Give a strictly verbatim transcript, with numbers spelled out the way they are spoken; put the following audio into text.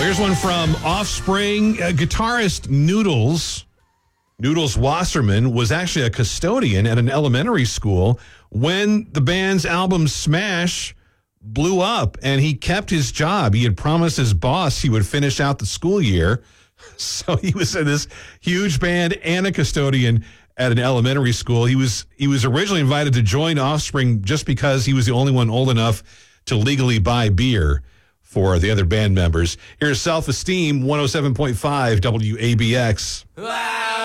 Here's one from Offspring. Uh, guitarist Noodles, Noodles Wasserman, was actually a custodian at an elementary school when the band's album Smash blew up, and he kept his job. He had promised his boss he would finish out the school year. So he was in this huge band and a custodian at an elementary school. He was he was originally invited to join Offspring just because he was the only one old enough to legally buy beer for the other band members. Here's Self-Esteem, one oh seven point five W A B X.